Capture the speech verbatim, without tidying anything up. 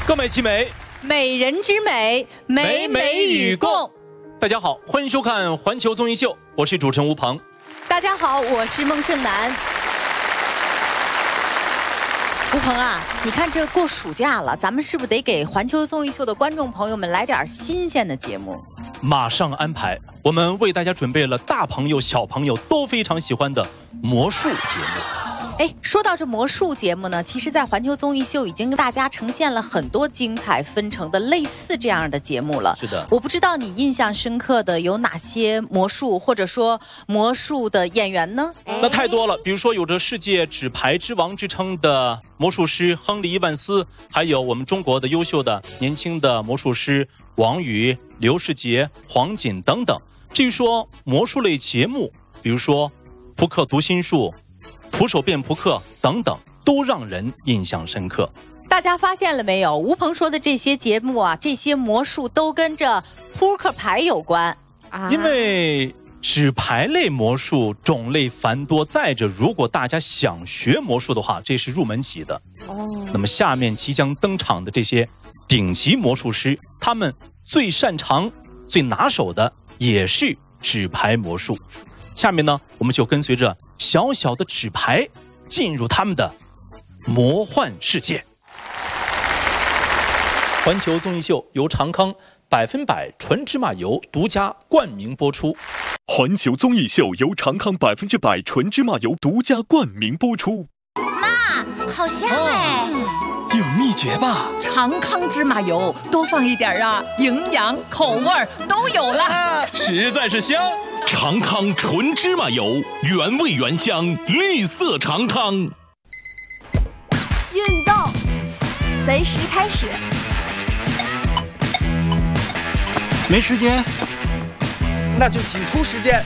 各美其美， 美人之美，美美与共。 大家好，欢迎收看《环球综艺秀》，我是主持人吴鹏。 大家好，我是孟胜男。吴鹏啊，你看这过暑假了，咱们是不是得给《环球综艺秀》的观众朋友们来点新鲜的节目？ 马上安排，我们为大家准备了大朋友小朋友都非常喜欢的魔术节目。 哎，说到这魔术节目呢，其实在环球综艺秀已经给大家呈现了很多精彩纷呈的类似这样的节目了。 是的， 我不知道你印象深刻的有哪些魔术或者说魔术的演员呢？ 那太多了，比如说有着世界纸牌之王之称的魔术师亨利·伊万斯，还有我们中国的优秀的年轻的魔术师王宇、刘世杰、黄锦等等。至于说魔术类节目，比如说扑克读心术、徒手变扑克等等，都让人印象深刻。 大家发现了没有？吴鹏说的这些节目啊，这些魔术都跟着扑克牌有关啊。 因为纸牌类魔术种类繁多，再者如果大家想学魔术的话，这是入门级的哦。那么下面即将登场的这些顶级魔术师，他们最擅长最拿手的也是纸牌魔术。下面呢，我们就跟随着小小的纸牌进入他们的魔幻世界。环球综艺秀由长康百分百纯芝麻油独家冠名播出。 环球综艺秀由长康百分之百纯芝麻油独家冠名播出。 妈，好香哎！ 哦，有秘诀吧？ 长康芝麻油多放一点啊，营养口味都有了， 实在是香。 长康纯芝麻油，原味原香，绿色长康。 运动，随时开始。 没时间， 那就挤出时间。